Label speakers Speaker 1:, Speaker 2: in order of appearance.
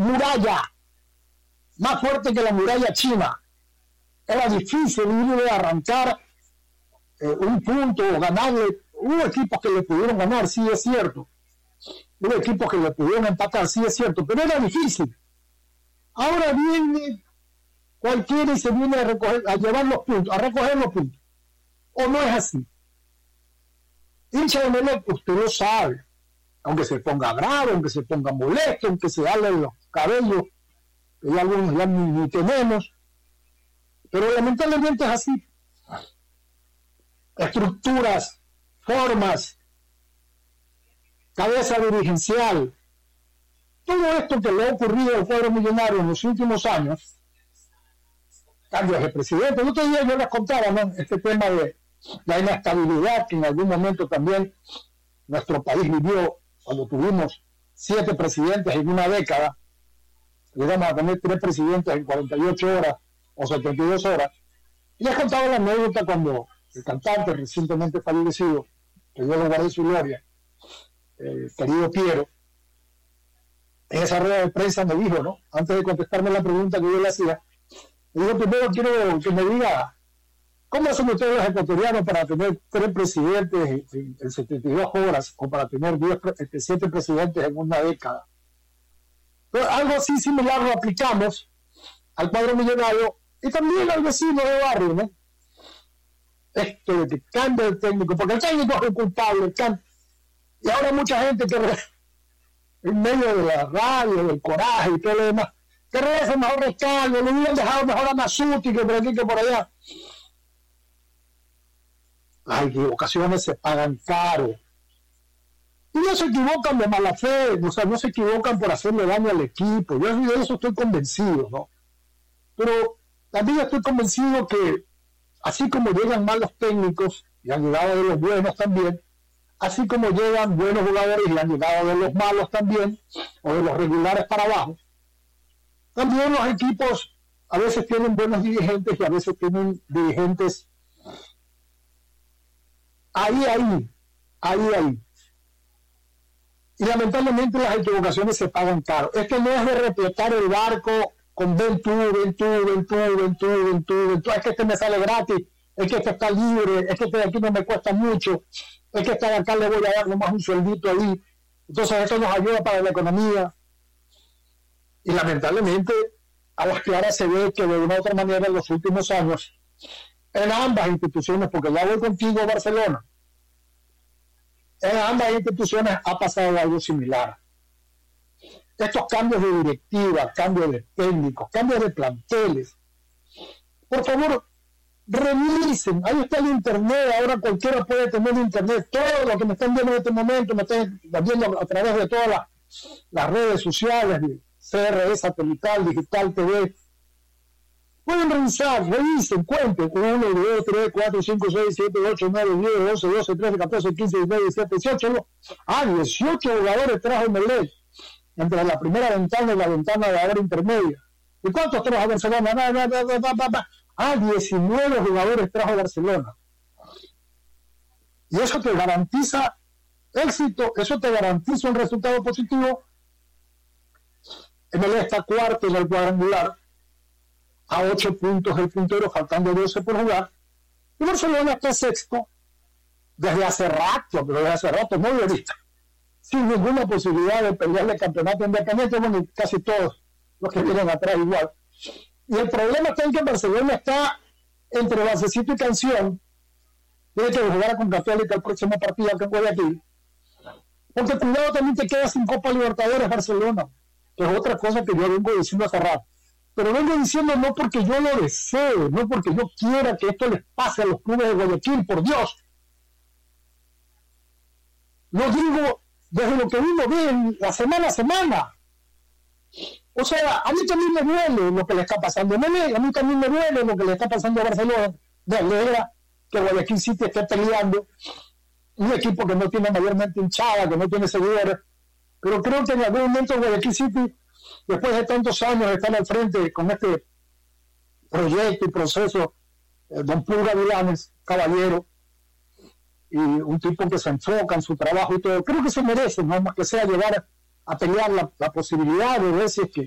Speaker 1: muralla, más fuerte que la muralla china. Era difícil ir a arrancar un punto o ganarle. Hubo equipos que le pudieron ganar, sí es cierto. Hubo equipos que le pudieron empatar, sí es cierto, pero era difícil. Ahora viene cualquiera y se viene a llevar los puntos, a recoger los puntos. ¿O no es así? Hincha de Emelec, usted lo sabe. Aunque se ponga bravo, aunque se ponga molesto, aunque se hable los cabellos, que ya algunos ya ni tenemos. Pero lamentablemente es así. Estructuras, formas, cabeza dirigencial, todo esto que le ha ocurrido al cuadro millonario en los últimos años, cambios de presidente. El otro día yo les contaba, ¿no?, este tema de la inestabilidad que en algún momento también nuestro país vivió cuando tuvimos 7 presidentes en una década. Llegamos a tener 3 presidentes en 48 horas o 72 horas. Y les contaba la anécdota cuando el cantante recientemente fallecido, que Dios lo guarde su gloria, querido Piero, en esa rueda de prensa me dijo, ¿no?, antes de contestarme la pregunta que yo le hacía, me dijo: primero quiero que me diga cómo hacen ustedes los ecuatorianos para tener 3 presidentes en 72 horas o para tener 7 presidentes en una década. Pero algo así similar lo aplicamos al cuadro millonario y también al vecino de barrio, ¿no? Esto de que cambia el técnico, porque el técnico es el culpable, y ahora mucha gente que en medio de la radio, del coraje y todo lo demás, que regrese mejor Rescalvo, le hubieran dejado mejor a Mazzutti que por aquí que por allá. Las equivocaciones se pagan caro. Y no se equivocan de mala fe, o sea, no se equivocan por hacerle daño al equipo. Yo de eso estoy convencido, ¿no? Pero también estoy convencido que así como llegan malos técnicos y han llegado de los buenos también, así como llegan buenos jugadores y han llegado de los malos también, o de los regulares para abajo, también los equipos a veces tienen buenos dirigentes y a veces tienen dirigentes ahí. Y lamentablemente las equivocaciones se pagan caro. Esto no es de repletar el barco con ven tú, es que este me sale gratis, es que este está libre, es que este de aquí no me cuesta mucho, es que este de acá le voy a dar nomás un sueldito ahí. Entonces esto nos ayuda para la economía. Y lamentablemente a las claras se ve que de una u otra manera en los últimos años, en ambas instituciones, porque ya voy contigo, Barcelona, en ambas instituciones ha pasado algo similar. Estos cambios de directiva, cambios de técnicos, cambios de planteles, por favor, revisen. Ahí está el internet, ahora cualquiera puede tener internet. Todo lo que me están viendo en este momento, me están viendo a través de todas las redes sociales, CRE, satelital, digital, TV. Pueden revisar, revisen, cuenten. 1, 2, 3, 4, 5, 6, 7, 8, 9, 10, 11, 12, 13, 14, 15, 16, 17, 18. 18 jugadores trajo Emelec entre la primera ventana y la ventana de ahora intermedia. ¿Y cuántos trajo Barcelona? 19 jugadores trajo Barcelona. Y eso te garantiza éxito, eso te garantiza un resultado positivo. Emelec está cuarto en el cuadrangular, a 8 puntos el puntero, faltando 12 por jugar. Y Barcelona está sexto desde hace rato, no de ahorita, sin ninguna posibilidad de pelearle el campeonato independiente, bueno, casi todos los que vienen atrás igual. Y el problema está en que Barcelona está entre basecito y canción. Tiene que jugar con Católica el próximo partido que juegue aquí. Porque cuidado, también te queda sin Copa Libertadores Barcelona, que es otra cosa que yo vengo diciendo hace rato. Pero vengo diciendo no porque yo lo desee, no porque yo quiera que esto les pase a los clubes de Guayaquil, por Dios. Lo digo desde lo que uno ve la semana a semana. O sea, a mí también me duele lo que le está pasando a Emelec, a mí también me duele lo que le está pasando a Barcelona. Me alegra que Guayaquil City esté peleando, un equipo que no tiene mayormente hinchada, que no tiene seguidores, pero creo que en algún momento Guayaquil City, después de tantos años de estar al frente con este proyecto y proceso, don Pulga Vilanes, caballero, y un tipo que se enfoca en su trabajo y todo, creo que se merece, no más que sea llegar a pelear la posibilidad de ver si es que